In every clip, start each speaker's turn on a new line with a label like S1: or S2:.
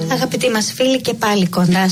S1: Αγαπητοί μας φίλοι, και πάλι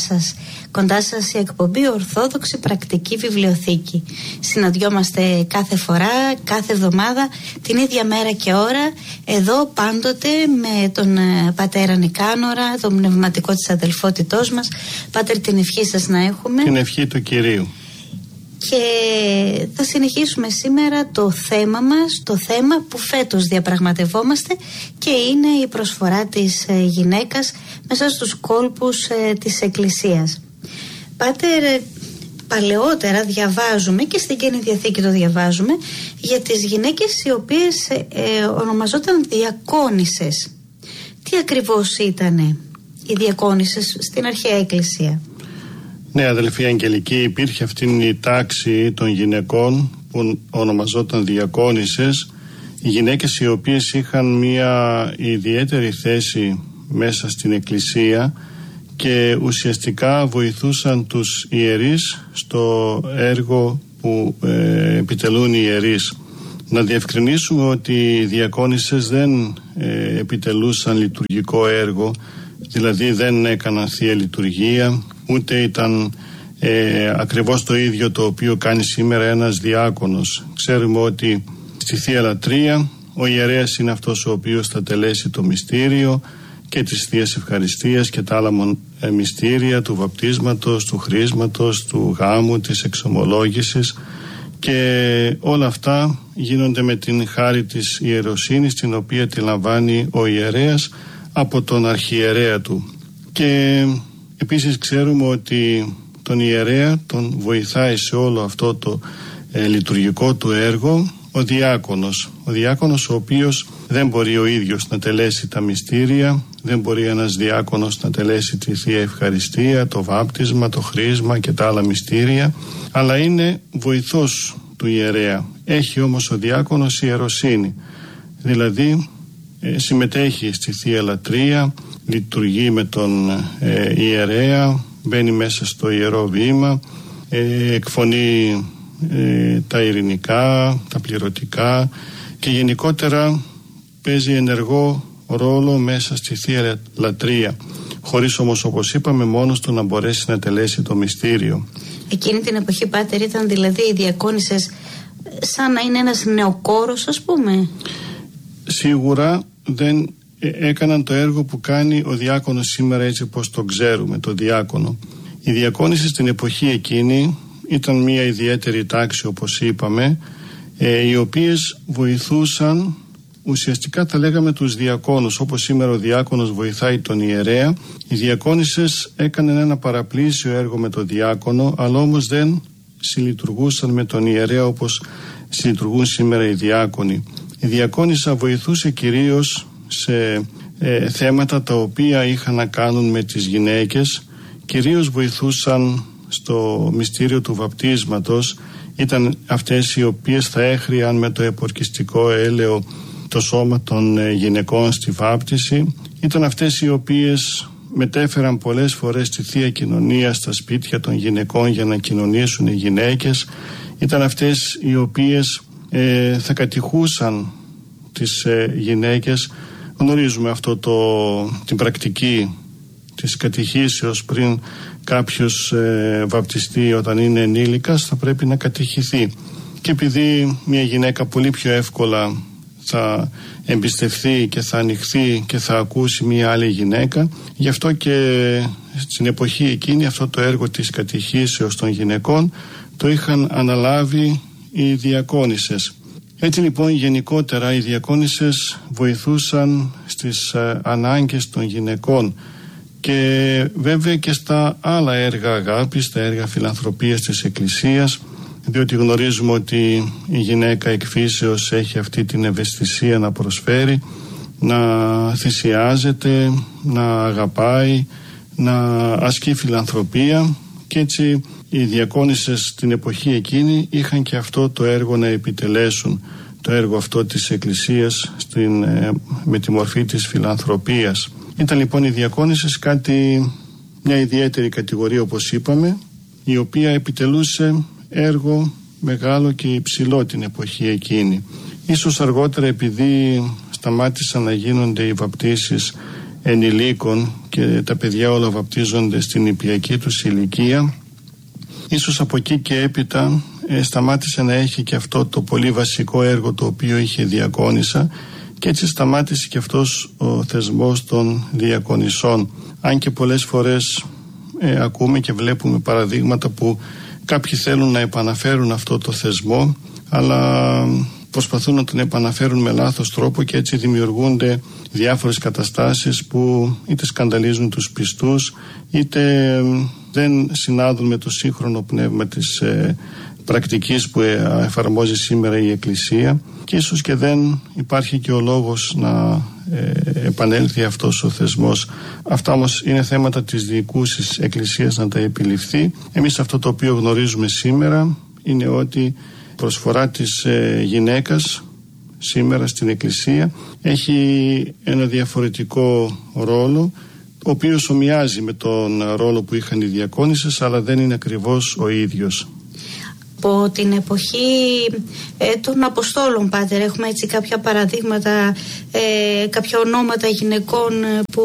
S1: κοντά σας η εκπομπή Ορθόδοξη Πρακτική Βιβλιοθήκη. Συναντιόμαστε κάθε φορά, κάθε εβδομάδα, την ίδια μέρα και ώρα, εδώ πάντοτε με τον πατέρα Νικάνορα, τον πνευματικό της αδελφότητός μας. Πάτερ, την ευχή σας να έχουμε.
S2: Την ευχή του Κυρίου.
S1: Και θα συνεχίσουμε σήμερα το θέμα μας, το θέμα που φέτος διαπραγματευόμαστε, και είναι η προσφορά της γυναίκας μέσα στους κόλπους της Εκκλησίας. Πάτερ, παλαιότερα διαβάζουμε, και στην Καινή Διαθήκη το διαβάζουμε, για τις γυναίκες οι οποίες ονομαζόταν διακόνισσες. Τι ακριβώς ήτανε οι διακόνισσες στην αρχαία Εκκλησία?
S2: Ναι, αδελφοί Αγγελική, υπήρχε αυτήν η τάξη των γυναικών που ονομαζόταν διακόνισσες, οι γυναίκες οι οποίες είχαν μια ιδιαίτερη θέση μέσα στην Εκκλησία και ουσιαστικά βοηθούσαν τους ιερείς στο έργο που επιτελούν οι ιερείς. Να διευκρινίσουμε ότι οι διακόνισσες δεν επιτελούσαν λειτουργικό έργο, δηλαδή δεν έκαναν θεία λειτουργία, ούτε ήταν ακριβώς το ίδιο το οποίο κάνει σήμερα ένας διάκονος. Ξέρουμε ότι στη Θεία Λατρεία ο ιερέας είναι αυτός ο οποίος θα τελέσει το μυστήριο και της Θείας Ευχαριστίας και τα άλλα μυστήρια του βαπτίσματος, του χρίσματος, του γάμου, της εξομολόγησης, και όλα αυτά γίνονται με την χάρη της ιεροσύνης, την οποία τη λαμβάνει ο ιερέας από τον αρχιερέα του. Και επίσης ξέρουμε ότι τον ιερέα τον βοηθάει σε όλο αυτό το λειτουργικό του έργο ο διάκονος ο οποίος δεν μπορεί ο ίδιος να τελέσει τα μυστήρια, δεν μπορεί ένας διάκονος να τελέσει τη Θεία Ευχαριστία, το βάπτισμα, το χρίσμα και τα άλλα μυστήρια, αλλά είναι βοηθός του ιερέα. Έχει όμως ο διάκονος ιεροσύνη, δηλαδή συμμετέχει στη Θεία Λατρεία, λειτουργεί με τον ιερέα, μπαίνει μέσα στο ιερό βήμα, εκφωνεί τα ειρηνικά, τα πληρωτικά, και γενικότερα παίζει ενεργό ρόλο μέσα στη Θεία Λατρεία, χωρίς όμως, όπως είπαμε, μόνος του να μπορέσει να τελέσει το μυστήριο. Εκείνη
S1: την εποχή, Πάτερ, ήταν δηλαδή οι διακόνισσες σαν να είναι ένας νεοκόρος, ας πούμε?
S2: Σίγουρα δεν έκαναν το έργο που κάνει ο διάκονος σήμερα, έτσι πως το ξέρουμε, το διάκονο. Οι διακόνισσες στην εποχή εκείνη ήταν μια ιδιαίτερη τάξη, όπως είπαμε, οι οποίες βοηθούσαν, ουσιαστικά θα λέγαμε, τους διακόνους. Όπως σήμερα ο διάκονος βοηθάει τον ιερέα, οι διακόνισσες έκαναν ένα παραπλήσιο έργο με τον διάκονο, αλλά όμως δεν συλλειτουργούσαν με τον ιερέα όπως συλλειτουργούν σήμερα οι διάκονοι. Η διακόνισσα βοηθούσε κυρίως σε θέματα τα οποία είχαν να κάνουν με τις γυναίκες, κυρίως βοηθούσαν στο μυστήριο του βαπτίσματος. Ήταν αυτές οι οποίες θα έχριαν με το επορκιστικό έλαιο το σώμα των γυναικών στη βάπτιση. Ήταν αυτές οι οποίες μετέφεραν πολλές φορές τη Θεία Κοινωνία στα σπίτια των γυναικών για να κοινωνήσουν οι γυναίκες. Ήταν αυτές οι οποίες θα κατηχούσαν τις γυναίκες. Γνωρίζουμε την πρακτική της κατηχήσεως. Πριν κάποιος βαπτιστεί όταν είναι ενήλικας, θα πρέπει να κατηχηθεί, και επειδή μια γυναίκα πολύ πιο εύκολα θα εμπιστευθεί και θα ανοιχθεί και θα ακούσει μια άλλη γυναίκα, γι' αυτό και στην εποχή εκείνη αυτό το έργο της κατηχήσεως των γυναικών το είχαν αναλάβει οι διακόνισσες. Έτσι λοιπόν γενικότερα οι διακόνισσες βοηθούσαν στις ανάγκες των γυναικών, και βέβαια και στα άλλα έργα αγάπης, τα έργα φιλανθρωπίας της Εκκλησίας, διότι γνωρίζουμε ότι η γυναίκα εκ φύσεως έχει αυτή την ευαισθησία να προσφέρει, να θυσιάζεται, να αγαπάει, να ασκεί φιλανθρωπία, και έτσι οι διακόνισσες στην εποχή εκείνη είχαν και αυτό το έργο να επιτελέσουν, το έργο αυτό της Εκκλησίας με τη μορφή της φιλανθρωπίας. Ήταν λοιπόν οι διακόνισσες μια ιδιαίτερη κατηγορία, όπως είπαμε, η οποία επιτελούσε έργο μεγάλο και υψηλό την εποχή εκείνη. Ίσως αργότερα, επειδή σταμάτησαν να γίνονται οι βαπτίσεις ενηλίκων και τα παιδιά όλα βαπτίζονται στην νηπιακή τους ηλικία. Ίσως από εκεί και έπειτα σταμάτησε να έχει και αυτό το πολύ βασικό έργο το οποίο είχε διακόνισσα, και έτσι σταμάτησε και αυτός ο θεσμός των διακονισσών. Αν και πολλές φορές ακούμε και βλέπουμε παραδείγματα που κάποιοι θέλουν να επαναφέρουν αυτό το θεσμό, αλλά προσπαθούν να τον επαναφέρουν με λάθος τρόπο, και έτσι δημιουργούνται διάφορες καταστάσεις που είτε σκανδαλίζουν τους πιστούς, είτε δεν συνάδουν με το σύγχρονο πνεύμα της πρακτικής που εφαρμόζει σήμερα η Εκκλησία, και ίσως και δεν υπάρχει και ο λόγος να επανέλθει αυτός ο θεσμός. Αυτά όμως είναι θέματα της διοικούσης Εκκλησίας να τα επιληφθεί. Εμείς αυτό το οποίο γνωρίζουμε σήμερα είναι ότι η προσφορά της γυναίκας σήμερα στην Εκκλησία έχει ένα διαφορετικό ρόλο, ο οποίος ομοιάζει με τον ρόλο που είχαν οι διακόνισσες, αλλά δεν είναι ακριβώς ο ίδιος.
S1: Από την εποχή των Αποστόλων, Πάτερ, έχουμε έτσι κάποια παραδείγματα, κάποια ονόματα γυναικών που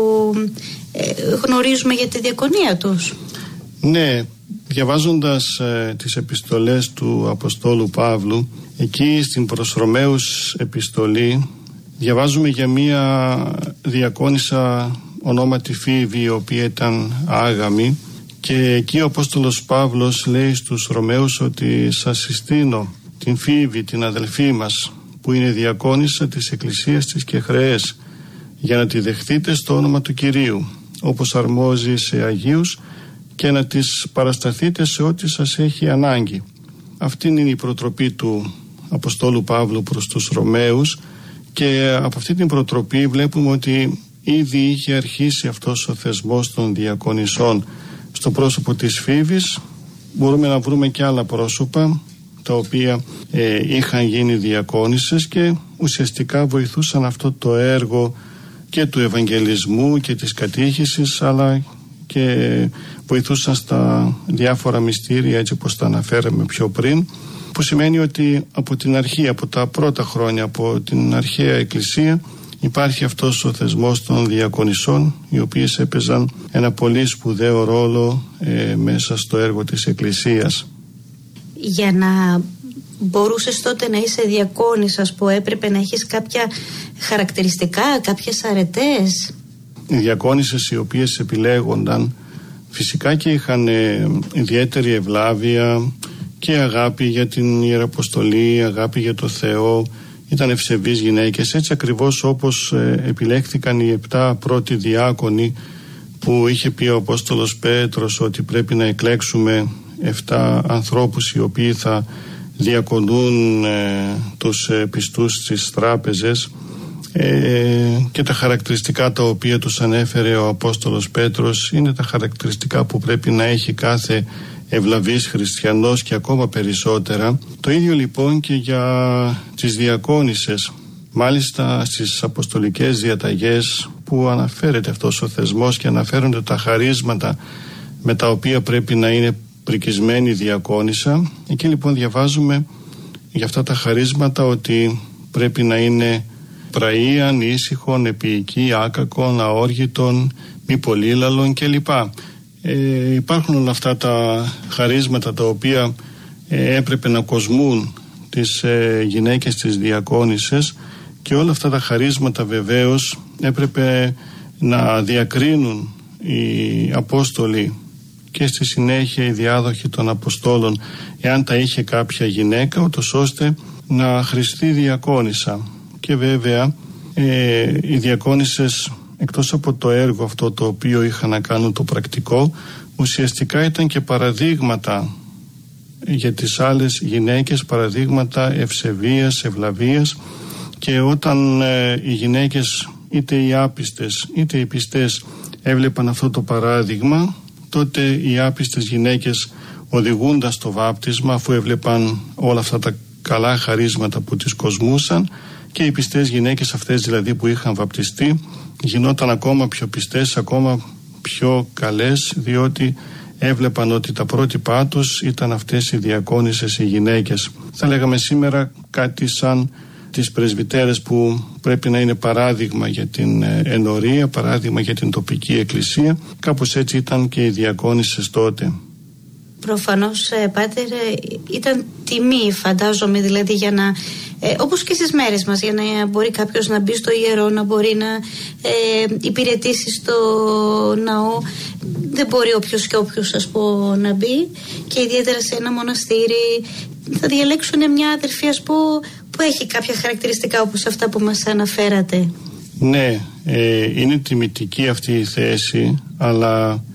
S1: γνωρίζουμε για τη διακονία τους.
S2: Ναι, διαβάζοντας τις επιστολές του Αποστόλου Παύλου, εκεί στην προς Ρωμαίους επιστολή διαβάζουμε για μία διακόνισσα ονόματι Φίβη, η οποία ήταν άγαμη, και εκεί ο Απόστολος Παύλος λέει στους Ρωμαίους ότι σας συστήνω την Φίβη, την αδελφή μας, που είναι διακόνισσα της Εκκλησίας της Κεχρεές, για να τη δεχτείτε στο όνομα του Κυρίου, όπως αρμόζει σε Αγίους, και να της παρασταθείτε σε ό,τι σας έχει ανάγκη. Αυτή είναι η προτροπή του Αποστόλου Παύλου προς τους Ρωμαίους, και από αυτή την προτροπή βλέπουμε ότι ήδη είχε αρχίσει αυτός ο θεσμός των διακονισσών. Στο πρόσωπο της Φίβης μπορούμε να βρούμε και άλλα πρόσωπα τα οποία είχαν γίνει διακόνισσες και ουσιαστικά βοηθούσαν αυτό το έργο και του Ευαγγελισμού και της κατήχησης, αλλά και βοηθούσαν στα διάφορα μυστήρια, έτσι όπως τα αναφέραμε πιο πριν, που σημαίνει ότι από την αρχή, από τα πρώτα χρόνια, από την αρχαία Εκκλησία, υπάρχει αυτός ο θεσμός των διακονισσών, οι οποίες έπαιζαν ένα πολύ σπουδαίο ρόλο μέσα στο έργο της Εκκλησίας.
S1: Για να μπορούσες τότε να είσαι διακόνισσας, που έπρεπε να έχεις κάποια χαρακτηριστικά, κάποιες αρετές?
S2: Οι διακόνισσες οι οποίες επιλέγονταν φυσικά και είχαν ιδιαίτερη ευλάβεια και αγάπη για την Ιεραποστολή, αγάπη για το Θεό, ήταν ευσεβείς γυναίκες, έτσι ακριβώς όπως επιλέχθηκαν οι 7 πρώτοι διάκονοι που είχε πει ο Απόστολος Πέτρος ότι πρέπει να εκλέξουμε 7 ανθρώπους οι οποίοι θα διακονούν τους πιστούς στις τράπεζες, και τα χαρακτηριστικά τα οποία τους ανέφερε ο Απόστολος Πέτρος είναι τα χαρακτηριστικά που πρέπει να έχει κάθε ευλαβής χριστιανός, και ακόμα περισσότερα. Το ίδιο λοιπόν και για τις διακόνισσες. Μάλιστα στις αποστολικές διαταγές που αναφέρεται αυτός ο θεσμός και αναφέρονται τα χαρίσματα με τα οποία πρέπει να είναι πρικισμένη η διακόνισσα, εκεί λοιπόν διαβάζουμε για αυτά τα χαρίσματα ότι πρέπει να είναι πραΐαν, ήσυχον, επίοικη, άκακον, αόργητον, μη πολύλαλον κλπ. Υπάρχουν όλα αυτά τα χαρίσματα τα οποία έπρεπε να κοσμούν τις γυναίκες τις διακόνισσες, και όλα αυτά τα χαρίσματα βεβαίως έπρεπε να διακρίνουν οι Απόστολοι και στη συνέχεια οι διάδοχοι των Αποστόλων, εάν τα είχε κάποια γυναίκα, ούτως ώστε να χρηστεί διακόνισσα. Και βέβαια οι διακόνισσες, εκτός από το έργο αυτό το οποίο είχαν να κάνουν το πρακτικό, ουσιαστικά ήταν και παραδείγματα για τις άλλες γυναίκες, παραδείγματα ευσεβίας, ευλαβίας, και όταν οι γυναίκες, είτε οι άπιστες είτε οι πιστές, έβλεπαν αυτό το παράδειγμα, τότε οι άπιστες γυναίκες, οδηγούντας το βάπτισμα, αφού έβλεπαν όλα αυτά τα καλά χαρίσματα που τις κοσμούσαν, και οι πιστές γυναίκες αυτές δηλαδή που είχαν βαπτιστεί γινόταν ακόμα πιο πιστές, ακόμα πιο καλές, διότι έβλεπαν ότι τα πρότυπά τους ήταν αυτές οι διακόνισσες οι γυναίκες. Θα λέγαμε σήμερα κάτι σαν τις πρεσβυτέρες που πρέπει να είναι παράδειγμα για την ενορία, παράδειγμα για την τοπική εκκλησία. Κάπως έτσι ήταν και οι διακόνισσες τότε.
S1: Προφανώς, Πάτερ, ήταν τιμή, φαντάζομαι, δηλαδή για να, όπως και στις μέρες μας, για να μπορεί κάποιος να μπει στο ιερό, να μπορεί να υπηρετήσει στο ναό. Δεν μπορεί όποιος και όποιος, ας πω, να μπει, και ιδιαίτερα σε ένα μοναστήρι θα διαλέξουν μια αδερφή, ας πω, που έχει κάποια χαρακτηριστικά όπως αυτά που μας αναφέρατε. Ναι,
S2: είναι τιμητική αυτή η θέση, αλλά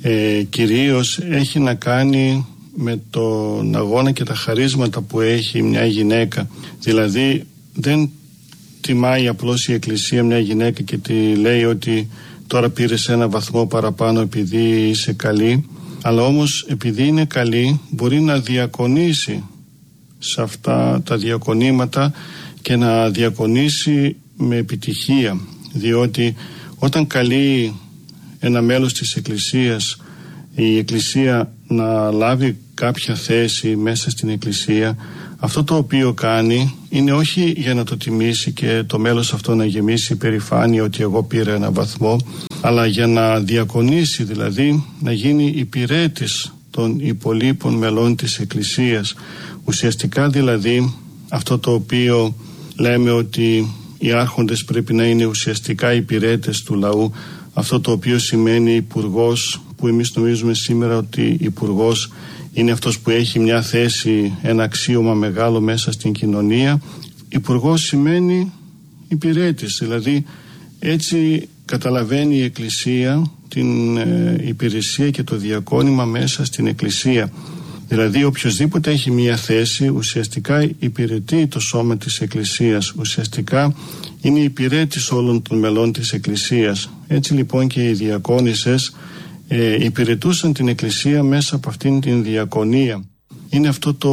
S2: κυρίως έχει να κάνει με τον αγώνα και τα χαρίσματα που έχει μια γυναίκα. Δηλαδή δεν τιμάει απλώς η Εκκλησία μια γυναίκα και τη λέει ότι τώρα πήρες ένα βαθμό παραπάνω επειδή είσαι καλή, αλλά όμως επειδή είναι καλή μπορεί να διακονήσει σε αυτά τα διακονήματα και να διακονήσει με επιτυχία, διότι όταν καλεί ένα μέλος της Εκκλησίας η Εκκλησία να λάβει κάποια θέση μέσα στην Εκκλησία, αυτό το οποίο κάνει είναι όχι για να το τιμήσει και το μέλος αυτό να γεμίσει υπερηφάνεια ότι εγώ πήρα ένα βαθμό, αλλά για να διακονήσει, δηλαδή να γίνει υπηρέτης των υπολείπων μελών της Εκκλησίας. Ουσιαστικά δηλαδή αυτό το οποίο λέμε ότι οι άρχοντες πρέπει να είναι ουσιαστικά υπηρέτες του λαού, αυτό το οποίο σημαίνει υπουργός, που εμείς νομίζουμε σήμερα ότι υπουργός είναι αυτός που έχει μια θέση, ένα αξίωμα μεγάλο μέσα στην κοινωνία. Υπουργός σημαίνει υπηρέτης, δηλαδή έτσι καταλαβαίνει η Εκκλησία την υπηρεσία και το διακόνημα μέσα στην Εκκλησία. Δηλαδή οποιοσδήποτε έχει μια θέση ουσιαστικά υπηρετεί το σώμα της Εκκλησίας, ουσιαστικά είναι υπηρέτης όλων των μελών της Εκκλησίας. Έτσι λοιπόν και οι διακόνισσες υπηρετούσαν την Εκκλησία μέσα από αυτήν την διακονία. Είναι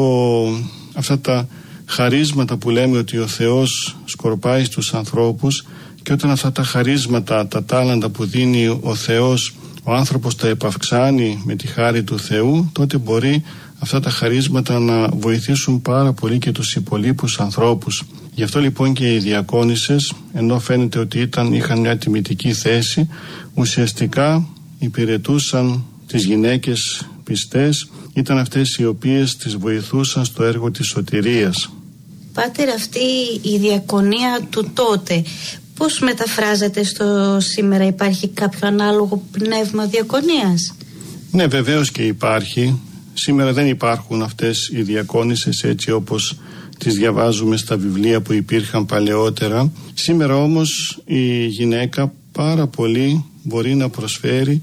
S2: αυτά τα χαρίσματα που λέμε ότι ο Θεός σκορπάει στους ανθρώπους, και όταν αυτά τα χαρίσματα, τα τάλαντα που δίνει ο Θεός, ο άνθρωπος τα επαυξάνει με τη χάρη του Θεού, τότε μπορεί αυτά τα χαρίσματα να βοηθήσουν πάρα πολύ και τους υπολείπους ανθρώπους. Γι' αυτό λοιπόν και οι διακόνισσες, ενώ φαίνεται ότι είχαν μια τιμητική θέση, ουσιαστικά υπηρετούσαν τις γυναίκες πιστές, ήταν αυτές οι οποίες τις βοηθούσαν στο έργο της σωτηρίας.
S1: Πάτερ, αυτή η διακονία του τότε πώς μεταφράζεται στο σήμερα? Υπάρχει κάποιο ανάλογο πνεύμα διακονίας?
S2: Ναι, βεβαίως και υπάρχει. Σήμερα δεν υπάρχουν αυτές οι διακόνισσες έτσι όπως τις διαβάζουμε στα βιβλία που υπήρχαν παλαιότερα. Σήμερα όμως η γυναίκα πάρα πολύ μπορεί να προσφέρει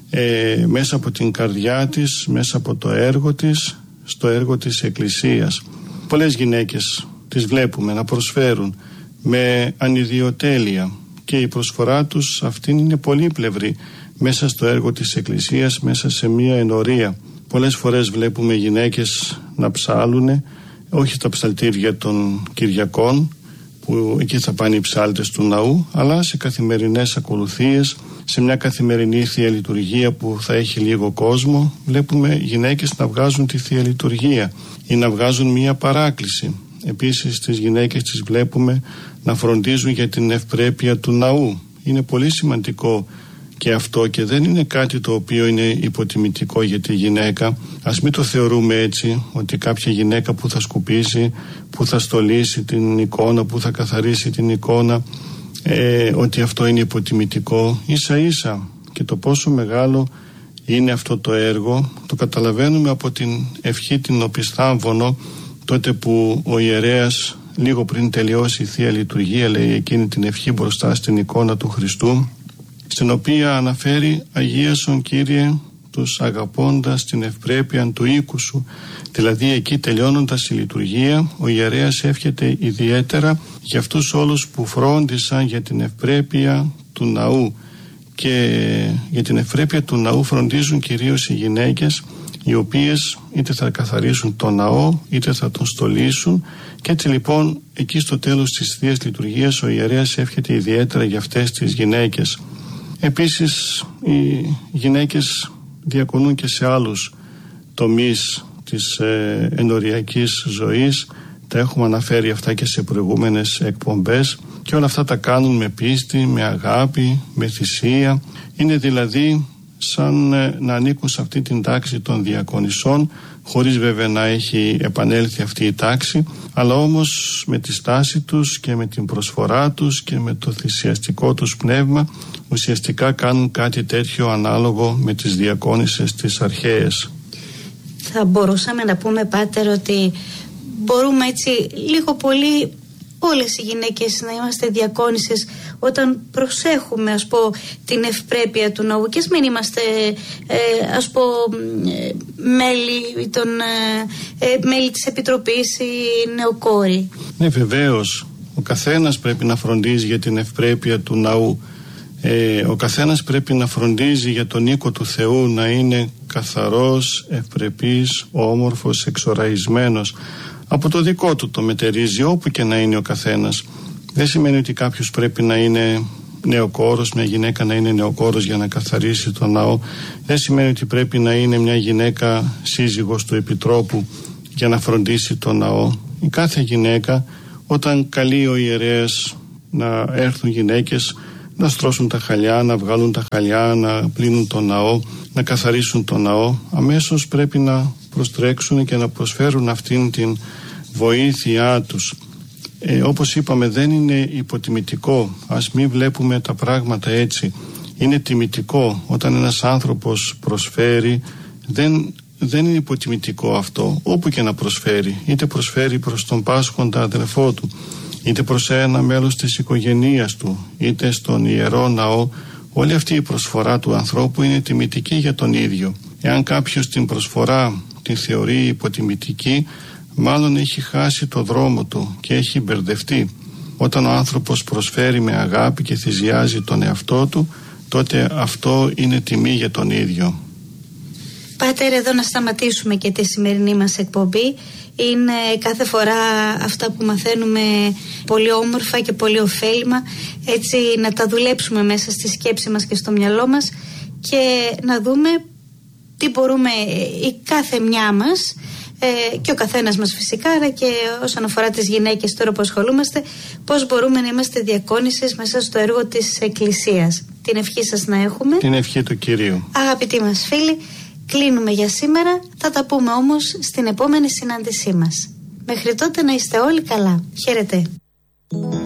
S2: μέσα από την καρδιά της, μέσα από το έργο της, στο έργο της Εκκλησίας. Πολλές γυναίκες τις βλέπουμε να προσφέρουν με ανιδιοτέλεια και η προσφορά τους αυτήν είναι πολύπλευρη μέσα στο έργο της Εκκλησίας, μέσα σε μια ενορία. Πολλές φορές βλέπουμε γυναίκες να ψάλουν, όχι τα ψαλτήρια των Κυριακών που εκεί θα πάνε οι ψάλτες του ναού, αλλά σε καθημερινές ακολουθίες, σε μια καθημερινή Θεία Λειτουργία που θα έχει λίγο κόσμο, βλέπουμε γυναίκες να βγάζουν τη Θεία Λειτουργία ή να βγάζουν μια παράκληση. Επίσης τις γυναίκες τις βλέπουμε να φροντίζουν για την ευπρέπεια του ναού. Είναι πολύ σημαντικό και αυτό και δεν είναι κάτι το οποίο είναι υποτιμητικό για τη γυναίκα. Ας μην το θεωρούμε έτσι, ότι κάποια γυναίκα που θα σκουπίσει, που θα στολίσει την εικόνα, που θα καθαρίσει την εικόνα, ότι αυτό είναι υποτιμητικό. Ίσα ίσα και το πόσο μεγάλο είναι αυτό το έργο το καταλαβαίνουμε από την ευχή την οπισθάμβωνο, τότε που ο ιερέας λίγο πριν τελειώσει η Θεία Λειτουργία λέει εκείνη την ευχή μπροστά στην εικόνα του Χριστού, στην οποία αναφέρει «Αγίασον Κύριε τους αγαπώντας την ευπρέπεια του οίκου σου». Δηλαδή εκεί τελειώνοντας η λειτουργία ο ιερέας εύχεται ιδιαίτερα για αυτούς όλους που φρόντισαν για την ευπρέπεια του ναού, και για την ευπρέπεια του ναού φροντίζουν κυρίως οι γυναίκες, οι οποίες είτε θα καθαρίσουν τον ναό είτε θα τον στολίσουν, και έτσι λοιπόν εκεί στο τέλος της Θείας Λειτουργίας ο ιερέας εύχεται ιδιαίτερα για αυτές τις γυναίκες. Επίσης οι γυναίκες διακονούν και σε άλλους τομείς της ενοριακής ζωής, Τα έχουμε αναφέρει αυτά και σε προηγούμενες εκπομπές και όλα αυτά τα κάνουν με πίστη, με αγάπη, με θυσία. Είναι δηλαδή σαν να ανήκουν σε αυτή την τάξη των διακονισσών, χωρίς βέβαια να έχει επανέλθει αυτή η τάξη, αλλά όμως με τη στάση τους και με την προσφορά τους και με το θυσιαστικό τους πνεύμα ουσιαστικά κάνουν κάτι τέτοιο ανάλογο με τις διακόνισσες τις αρχαίες.
S1: Θα μπορούσαμε να πούμε, Πάτερ, ότι μπορούμε έτσι λίγο πολύ όλες οι γυναίκες να είμαστε διακόνισσες όταν προσέχουμε, ας πω, την ευπρέπεια του ναού, και ας μην είμαστε ας πω μέλη της Επιτροπής ή νεοκόροι. Ναι,
S2: βεβαίως, ο καθένας πρέπει να φροντίζει για την ευπρέπεια του ναού. Ο καθένας πρέπει να φροντίζει για τον οίκο του Θεού να είναι καθαρός, ευπρεπής, όμορφος, εξοραϊσμένος. Από το δικό του το μετερίζει, όπου και να είναι ο καθένας. Δεν σημαίνει ότι κάποιος πρέπει να είναι νεοκόρος, μια γυναίκα να είναι νεοκόρος για να καθαρίσει τον ναό. Δεν σημαίνει ότι πρέπει να είναι μια γυναίκα σύζυγος του Επιτρόπου για να φροντίσει τον ναό. Η κάθε γυναίκα, όταν καλεί ο ιερέας να έρθουν γυναίκες να στρώσουν τα χαλιά, να βγάλουν τα χαλιά, να πλύνουν τον ναό, να καθαρίσουν τον ναό, αμέσως πρέπει να προστρέξουν και να προσφέρουν αυτήν την βοήθειά τους. Όπως είπαμε, δεν είναι υποτιμητικό, ας μην βλέπουμε τα πράγματα έτσι. Είναι τιμητικό όταν ένας άνθρωπος προσφέρει, δεν είναι υποτιμητικό αυτό, όπου και να προσφέρει, είτε προσφέρει προς τον πάσχοντα αδελφό του, είτε προς ένα μέλος της οικογένειας του, είτε στον Ιερό Ναό. Όλη αυτή η προσφορά του ανθρώπου είναι τιμητική για τον ίδιο. Εάν κάποιος την προσφορά την θεωρεί υποτιμητική, μάλλον έχει χάσει το δρόμο του και έχει μπερδευτεί. Όταν ο άνθρωπος προσφέρει με αγάπη και θυσιάζει τον εαυτό του, τότε αυτό είναι τιμή για τον ίδιο.
S1: Πάτερ, εδώ να σταματήσουμε και τη σημερινή μας εκπομπή. Είναι κάθε φορά αυτά που μαθαίνουμε πολύ όμορφα και πολύ ωφέλιμα, έτσι να τα δουλέψουμε μέσα στη σκέψη μας και στο μυαλό μας και να δούμε τι μπορούμε η κάθε μια μας και ο καθένας μας φυσικά, αλλά και όσον αφορά τις γυναίκες τώρα που ασχολούμαστε, πώς μπορούμε να είμαστε διακόνισσες μέσα στο έργο της Εκκλησίας. Την ευχή σας να έχουμε.
S2: Την ευχή του Κυρίου.
S1: Αγαπητοί μας φίλοι, κλείνουμε για σήμερα, θα τα πούμε όμως στην επόμενη συνάντησή μας. Μέχρι τότε να είστε όλοι καλά. Χαίρετε.